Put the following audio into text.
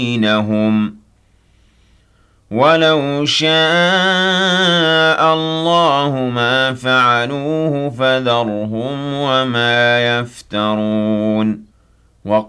بَيْنَهُمْ وَلَوْ شَاءَ اللَّهُ مَا فَعَلُوهُ فَذَرْهُمْ وَمَا يَفْتَرُونَ